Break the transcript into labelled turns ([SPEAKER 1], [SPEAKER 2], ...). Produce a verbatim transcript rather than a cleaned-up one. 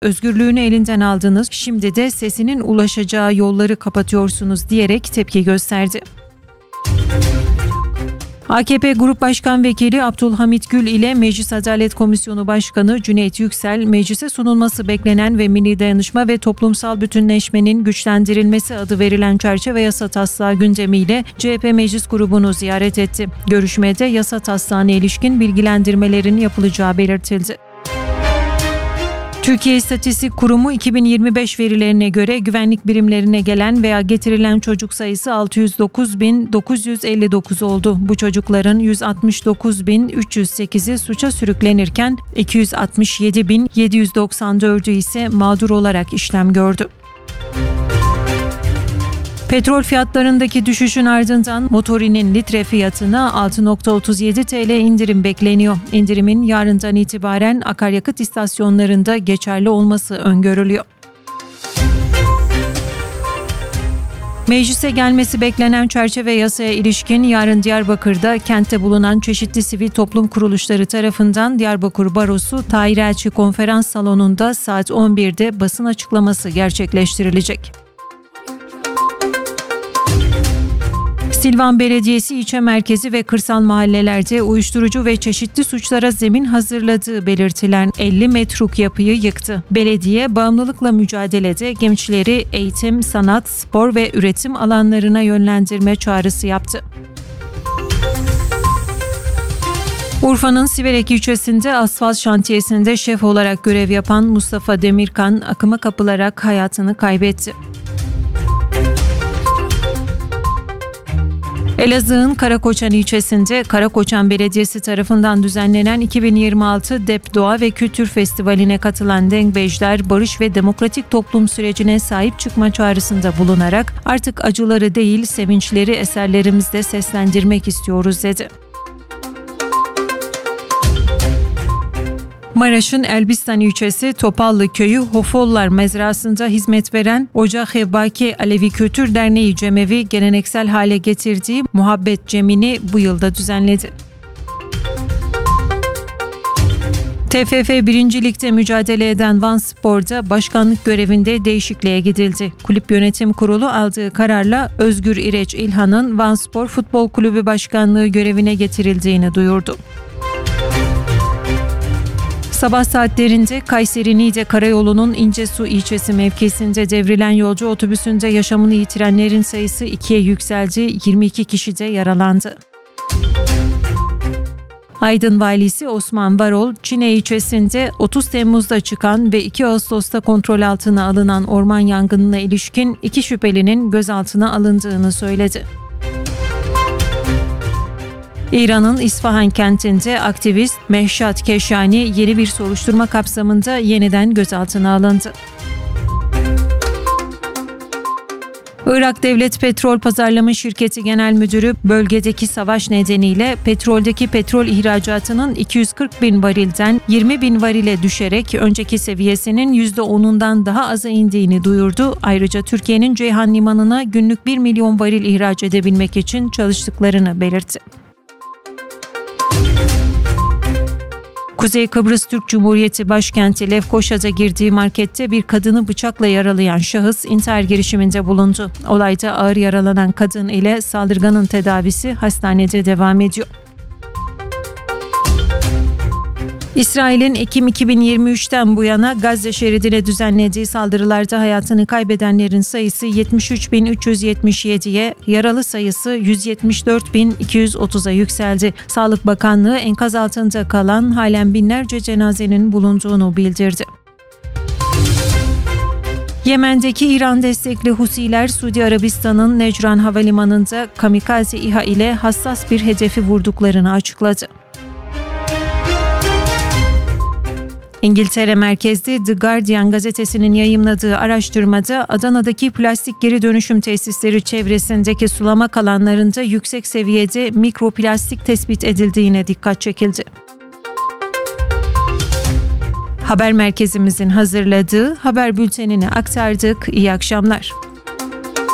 [SPEAKER 1] özgürlüğünü elinden aldınız, şimdi de sesinin ulaşacağı yolları kapatıyorsunuz diyerek tepki gösterdi. A K P Grup Başkan Vekili Abdülhamit Gül ile Meclis Adalet Komisyonu Başkanı Cüneyt Yüksel, meclise sunulması beklenen ve milli dayanışma ve toplumsal bütünleşmenin güçlendirilmesi adı verilen çerçeve yasa taslağı gündemiyle C H P Meclis Grubu'nu ziyaret etti. Görüşmede yasa taslağına ilişkin bilgilendirmelerin yapılacağı belirtildi. Türkiye İstatistik Kurumu iki bin yirmi beş verilerine göre güvenlik birimlerine gelen veya getirilen çocuk sayısı altı yüz dokuz bin dokuz yüz elli dokuz oldu. Bu çocukların yüz altmış dokuz bin üç yüz sekizi suça sürüklenirken iki yüz altmış yedi bin yedi yüz doksan dördü ise mağdur olarak işlem gördü. Petrol fiyatlarındaki düşüşün ardından motorinin litre fiyatına altı virgül otuz yedi TL indirim bekleniyor. İndirimin yarından itibaren akaryakıt istasyonlarında geçerli olması öngörülüyor. Meclise gelmesi beklenen çerçeve yasaya ilişkin yarın Diyarbakır'da kentte bulunan çeşitli sivil toplum kuruluşları tarafından Diyarbakır Barosu Tahir Elçi Konferans Salonu'nda saat on birde basın açıklaması gerçekleştirilecek. Silvan Belediyesi ilçe merkezi ve kırsal mahallelerde uyuşturucu ve çeşitli suçlara zemin hazırladığı belirtilen elli metruk yapıyı yıktı. Belediye bağımlılıkla mücadelede gençleri eğitim, sanat, spor ve üretim alanlarına yönlendirme çağrısı yaptı. Urfa'nın Siverek ilçesinde asfalt şantiyesinde şef olarak görev yapan Mustafa Demirkan akıma kapılarak hayatını kaybetti. Elazığ'ın Karakoçan ilçesinde Karakoçan Belediyesi tarafından düzenlenen iki bin yirmi altı D E P Doğa ve Kültür Festivali'ne katılan Dengbejler, barış ve demokratik toplum sürecine sahip çıkma çağrısında bulunarak artık acıları değil sevinçleri eserlerimizde seslendirmek istiyoruz dedi. Maraş'ın Elbistan ilçesi Topallı Köyü Hofollar Mezrası'nda hizmet veren Ocak-ı Baki Alevi Kültür Derneği Cemevi geleneksel hale getirdiği Muhabbet Cemini bu yılda düzenledi. T F F birinci Lig'de mücadele eden Van Spor'da başkanlık görevinde değişikliğe gidildi. Kulüp Yönetim Kurulu aldığı kararla Özgür İreç İlhan'ın Van Spor Futbol Kulübü Başkanlığı görevine getirildiğini duyurdu. Sabah saatlerinde Kayseri-Niğde Karayolu'nun İncesu ilçesi mevkisinde devrilen yolcu otobüsünde yaşamını yitirenlerin sayısı ikiye yükseldi, yirmi iki kişi de yaralandı. Aydın Valisi Osman Varol, Çine ilçesinde otuz Temmuz'da çıkan ve iki Ağustos'ta kontrol altına alınan orman yangınına ilişkin iki şüphelinin gözaltına alındığını söyledi. İran'ın İsfahan kentinde aktivist Mehşat Keşani yeni bir soruşturma kapsamında yeniden gözaltına alındı. Irak Devlet Petrol Pazarlama Şirketi Genel Müdürü bölgedeki savaş nedeniyle petroldeki petrol ihracatının iki yüz kırk bin varilden yirmi bin varile düşerek önceki seviyesinin yüzde onundan daha aza indiğini duyurdu. Ayrıca Türkiye'nin Ceyhan Limanı'na günlük bir milyon varil ihraç edebilmek için çalıştıklarını belirtti. Kuzey Kıbrıs Türk Cumhuriyeti başkenti Lefkoşa'da girdiği markette bir kadını bıçakla yaralayan şahıs intihar girişiminde bulundu. Olayda ağır yaralanan kadın ile saldırganın tedavisi hastanede devam ediyor. İsrail'in Ekim iki bin yirmi üçten bu yana Gazze şeridine düzenlediği saldırılarda hayatını kaybedenlerin sayısı yetmiş üç bin üç yüz yetmiş yediye, yaralı sayısı yüz yetmiş dört bin iki yüz otuza yükseldi. Sağlık Bakanlığı enkaz altında kalan halen binlerce cenazenin bulunduğunu bildirdi. Yemen'deki İran destekli Husiler, Suudi Arabistan'ın Necran Havalimanı'nda kamikaze İHA ile hassas bir hedefi vurduklarını açıkladı. İngiltere merkezli The Guardian gazetesinin yayımladığı araştırmada Adana'daki plastik geri dönüşüm tesisleri çevresindeki sulama alanlarında yüksek seviyede mikroplastik tespit edildiğine dikkat çekildi. Haber merkezimizin hazırladığı haber bültenini aktardık. İyi akşamlar.